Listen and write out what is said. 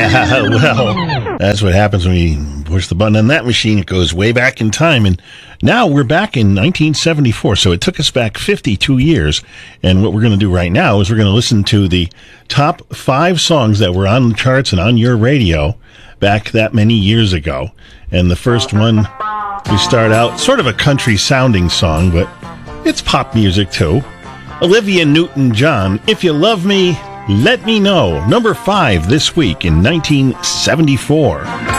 Yeah, well, that's what happens when you push the button on that machine. It goes way back in time. And now we're back in 1974. So it took us back 52 years. And what we're going to do right now is we're going to listen to the top 5 songs that were on the charts and on your radio back that many years ago. And the first one, we start out sort of a country sounding song, but it's pop music too. Olivia Newton-John, If You Love Me, Let Me Know. Number 5 this week in 1974.